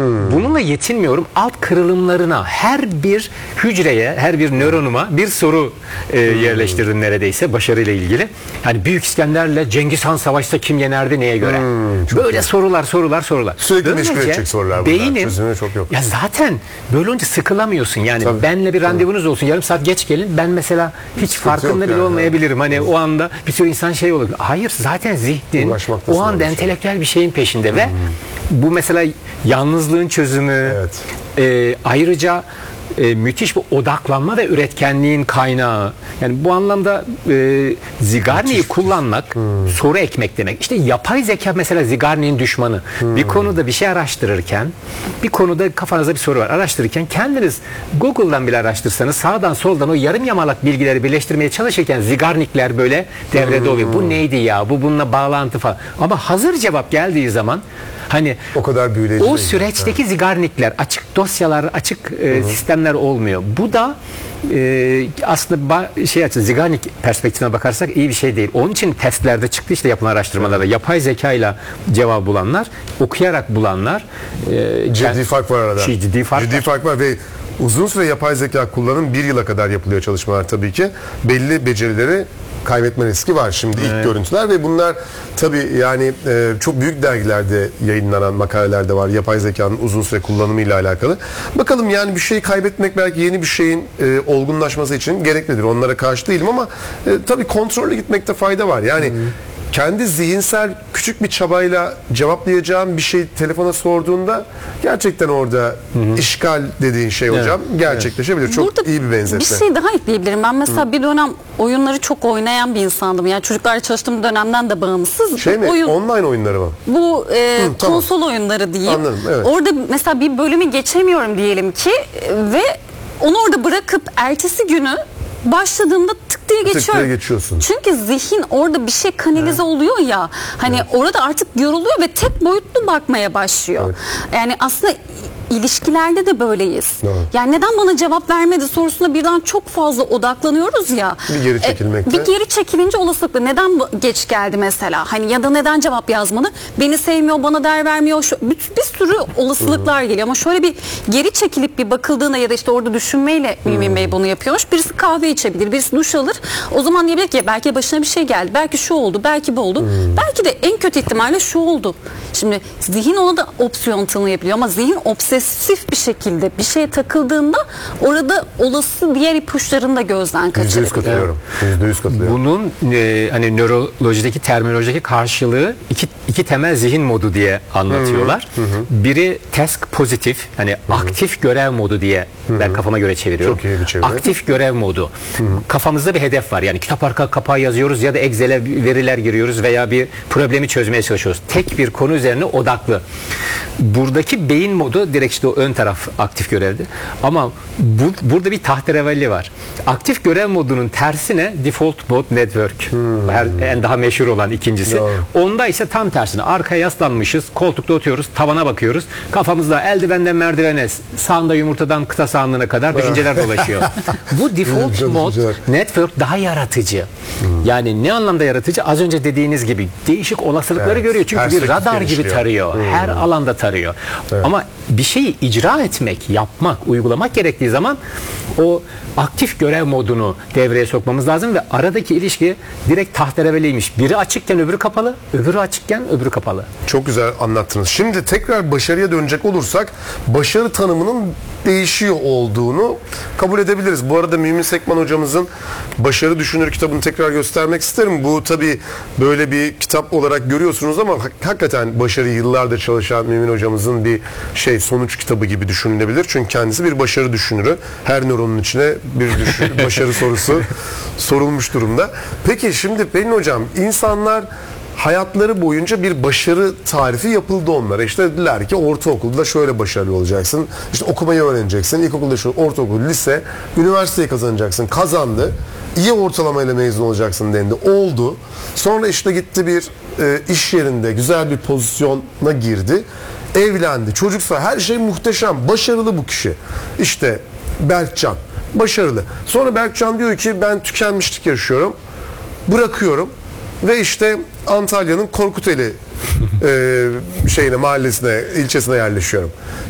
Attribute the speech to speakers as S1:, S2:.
S1: Bununla yetinmiyorum. Alt kırılımlarına, her bir hücreye, her bir nöronuma bir soru yerleştirdim neredeyse başarıyla ilgili. Yani Büyük İskender'le Cengiz Han savaşta kim yenerdi, neye göre? Böyle iyi. sorular.
S2: Sürekli
S1: böylece
S2: meşgul edecek sorular bunlar.
S1: Beynin,
S2: çözümü çok yok.
S1: Ya zaten böyle olunca sıkılamıyorsun. Yani benle bir randevunuz olsun. Yarım saat geç gelin. Ben mesela hiç farkında bile olmayabilirim. Hani o anda bir sürü insan şey olur. Hayır, zaten zihnin o anda entelektüel bir şeyin peşinde ve bu mesela yalnızlığın çözümü, ayrıca müthiş bir odaklanma ve üretkenliğin kaynağı. Yani bu anlamda Zeigarnik'i kullanmak soru ekmek demek. İşte yapay zeka mesela Zeigarnik'in düşmanı. Bir konuda bir şey araştırırken, bir konuda kafanızda bir soru var. Araştırırken kendiniz Google'dan bile araştırsanız sağdan soldan o yarım yamalak bilgileri birleştirmeye çalışırken Zeigarnik'ler böyle devrede oluyor. Bu neydi ya? Bu bununla bağlantı falan. Ama hazır cevap geldiği zaman hani
S2: o kadar büyüleyici.
S1: O süreçteki Zeigarnik'ler, açık dosyalar, açık sistemler olmuyor. Bu da aslında Zeigarnik perspektifine bakarsak iyi bir şey değil. Onun için testlerde çıktı işte yapılan araştırmalarda. Yapay zekayla cevap bulanlar, okuyarak bulanlar.
S2: Ciddi fark var arada.
S1: Ciddi fark
S2: var ve uzun süre yapay zeka kullanım 1 yıla kadar yapılıyor çalışmalar tabii ki. Belli becerileri kaybetme riski var şimdi ilk görüntüler ve bunlar tabii yani çok büyük dergilerde yayınlanan makalelerde var yapay zekanın uzun süre kullanımı ile alakalı. Bakalım yani bir şeyi kaybetmek belki yeni bir şeyin olgunlaşması için gereklidir. Onlara karşı değilim ama tabii kontrollü gitmekte fayda var. Yani kendi zihinsel küçük bir çabayla cevaplayacağım bir şey telefona sorduğunda gerçekten orada işgal dediğin şey hocam gerçekleşebilir. Çok
S3: burada
S2: iyi bir benzetme.
S3: Bir şey daha ekleyebilirim. Ben mesela bir dönem oyunları çok oynayan bir insandım. Yani çocuklarla çalıştığım dönemden de bağımsız.
S2: Online oyunları mı?
S3: Bu konsol oyunları diyeyim.
S2: Anladım, evet.
S3: Orada mesela bir bölümü geçemiyorum diyelim ki ve onu orada bırakıp ertesi günü başladığımda tık diye
S2: geçiyorsun.
S3: Çünkü zihin orada bir şey kanalize oluyor ya. Hani orada artık yoruluyor ve tek boyutlu bakmaya başlıyor. Yani aslında ilişkilerde de böyleyiz. Yani neden bana cevap vermedi sorusuna birden çok fazla odaklanıyoruz ya.
S2: Bir geri çekilmekte.
S3: Bir geri çekilince olasılıkla neden geç geldi mesela? Hani ya da neden cevap yazmadı? Beni sevmiyor, bana değer vermiyor. Bir sürü olasılıklar geliyor ama şöyle bir geri çekilip bir bakıldığında ya da işte orada düşünmeyle Mümin Bey bunu yapıyormuş. Birisi kahve içebilir, birisi duş alır. O zaman diyebilir ki belki başına bir şey geldi. Belki şu oldu, belki bu oldu. Belki de en kötü ihtimalle şu oldu. Şimdi zihin ona da opsiyon tanıyabiliyor ama zihin obsesif bir şekilde bir şeye takıldığında orada olası diğer ipuçlarını da gözden kaçırıyor.
S2: %100 katılıyorum. %100 katılıyorum.
S1: Bunun hani nörolojideki terminolojideki karşılığı iki temel zihin modu diye anlatıyorlar. Biri task pozitif, hani aktif görev modu diye ben kafama göre çeviriyorum.
S2: Çok iyi bir çeviri.
S1: Aktif görev modu. Kafamızda bir hedef var. Yani kitap arka kapağı yazıyoruz ya da Excel'e veriler giriyoruz veya bir problemi çözmeye çalışıyoruz. Tek bir konu üzerine odaklı. Buradaki beyin modu direkt işte o ön taraf aktif görevde. Ama burada bir tahterevalli var. Aktif görev modunun tersine default mode network. En daha meşhur olan ikincisi. Onda ise tam tersine. Arkaya yaslanmışız. Koltukta oturuyoruz. Tavana bakıyoruz. Kafamızda eldivenden merdivene, sağında yumurtadan kıta sahanlığına kadar düşünceler dolaşıyor. Bu default mode network daha yaratıcı. Yani ne anlamda yaratıcı? Az önce dediğiniz gibi değişik olasılıkları görüyor. Çünkü bir radar gibi tarıyor. Her alanda tarıyor. Ama bir şeyi icra etmek, yapmak, uygulamak gerektiği zaman o aktif görev modunu devreye sokmamız lazım ve aradaki ilişki direkt tahterevaliymiş. Biri açıkken öbürü kapalı, öbürü açıkken öbürü kapalı.
S2: Çok güzel anlattınız. Şimdi tekrar başarıya dönecek olursak başarı tanımının değişiyor olduğunu kabul edebiliriz. Bu arada Mümin Sekman hocamızın Başarı Düşünür kitabını tekrar göstermek isterim. Bu tabii böyle bir kitap olarak görüyorsunuz ama hakikaten başarı yıllardır çalışan Mümin hocamızın bir sonuç kitabı gibi düşünülebilir. Çünkü kendisi bir başarı düşünürü. Her nöronun içine bir başarı sorusu sorulmuş durumda. Peki şimdi Pelin hocam, insanlar hayatları boyunca bir başarı tarifi yapıldı onlara. İşte dediler ki ortaokulda şöyle başarılı olacaksın. İşte okumayı öğreneceksin. İlkokulda şöyle, ortaokul, lise, üniversiteyi kazanacaksın. Kazandı. İyi ortalamayla mezun olacaksın dendi. Oldu. Sonra işte gitti bir iş yerinde güzel bir pozisyona girdi. Evlendi. Çocuksa her şey muhteşem. Başarılı bu kişi. İşte Berkcan. Başarılı. Sonra Berkcan diyor ki ben tükenmişlik yaşıyorum. Bırakıyorum. Ve işte Antalya'nın Korkuteli mahallesine, ilçesine yerleşiyorum.